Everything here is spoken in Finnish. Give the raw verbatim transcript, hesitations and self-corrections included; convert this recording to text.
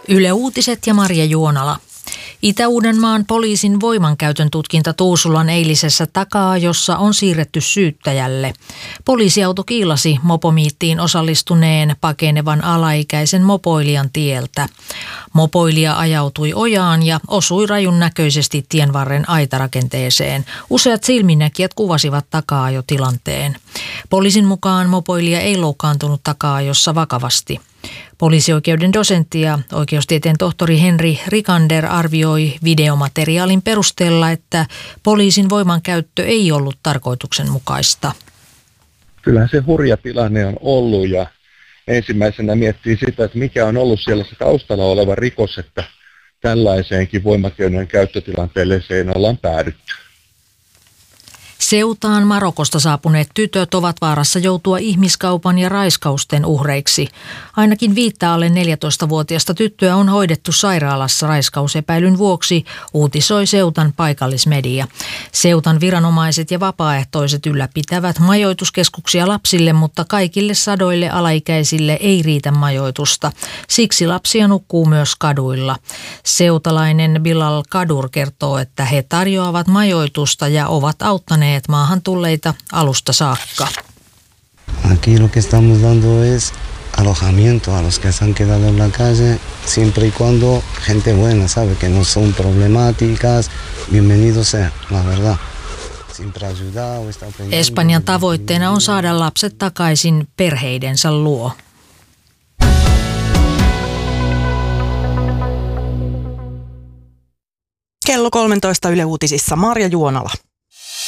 Yle Uutiset ja Marja Juonala. Itä-Uudenmaan poliisin voimankäytön tutkinta Tuusulan eilisessä takaa-ajossa on siirretty syyttäjälle. Poliisiauto kiilasi mopomiittiin osallistuneen pakenevan alaikäisen mopoilijan tieltä. Mopoilija ajautui ojaan ja osui rajun näköisesti tienvarren aitarakenteeseen. Useat silminnäkijät kuvasivat takaa-ajotilanteen. Poliisin mukaan mopoilija ei loukkaantunut takaa-ajossa vakavasti. Poliisioikeuden dosentti ja oikeustieteen tohtori Henri Rikander arvioi videomateriaalin perusteella, että poliisin voimankäyttö ei ollut tarkoituksenmukaista. Kyllähän se hurja tilanne on ollut ja ensimmäisenä miettii sitä, että mikä on ollut siellä se taustalla oleva rikos, että tällaiseenkin voimakeinojen käyttötilanteeseen ollaan päädytty. Ceutaan Marokosta saapuneet tytöt ovat vaarassa joutua ihmiskaupan ja raiskausten uhreiksi. Ainakin viittä alle neljätoistavuotiaista tyttöä on hoidettu sairaalassa raiskausepäilyn vuoksi, uutisoi Ceutan paikallismedia. Ceutan viranomaiset ja vapaaehtoiset ylläpitävät majoituskeskuksia lapsille, mutta kaikille sadoille alaikäisille ei riitä majoitusta. Siksi lapsia nukkuu myös kaduilla. Seutalainen Bilal Kadur kertoo, että he tarjoavat majoitusta ja ovat auttaneet maahan tulleita alusta saakka. Aquí lo que estamos dando es alojamiento a los que se han quedado en la calle, siempre y cuando gente buena, sabe que no son problemáticas, bienvenido sea, la verdad. Espanjan tavoitteena on saada lapset takaisin perheidensä luo. Kello kolmetoista Yle Uutisissa Marja Juonala.